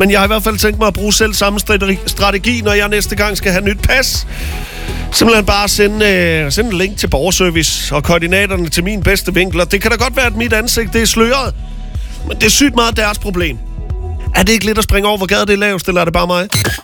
Men jeg har i hvert fald tænkt mig at bruge selv samme strategi, når jeg næste gang skal have nyt pas. Simpelthen bare sende en link til borgerservice og koordinaterne til min bedste vinkel. Og det kan da godt være, at mit ansigt det er sløret. Men det er sygt meget deres problem. Er det ikke lidt at springe over, hvor gaden det er lavest, eller er det bare mig?